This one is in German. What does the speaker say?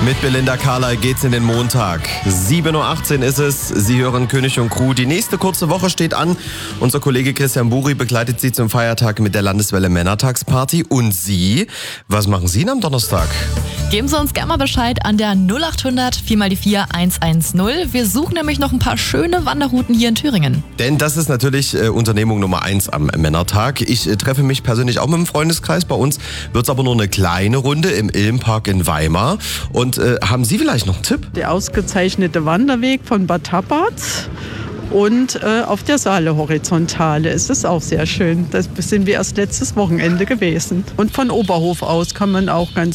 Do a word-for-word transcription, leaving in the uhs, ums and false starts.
Mit Belinda Carlyle geht's in den Montag. sieben Uhr achtzehn ist es. Sie hören König und Crew. Die nächste kurze Woche steht an. Unser Kollege Christian Buri begleitet Sie zum Feiertag mit der Landeswelle Männertagsparty. Und Sie? Was machen Sie am Donnerstag? Geben Sie uns gerne mal Bescheid an der null acht hundert vier mal die vier eins eins null. Wir suchen nämlich noch ein paar schöne Wanderrouten hier in Thüringen. Denn das ist natürlich äh, Unternehmung Nummer eins am Männertag. Ich äh, treffe mich persönlich auch mit dem Freundeskreis. Bei uns wird es aber nur eine kleine Runde im Ilmpark in Weimar. Und äh, haben Sie vielleicht noch einen Tipp? Der ausgezeichnete Wanderweg von Bad Tappert. Und äh, auf der Saale Horizontale ist es auch sehr schön. Da sind wir erst letztes Wochenende gewesen. Und von Oberhof aus kann man auch ganz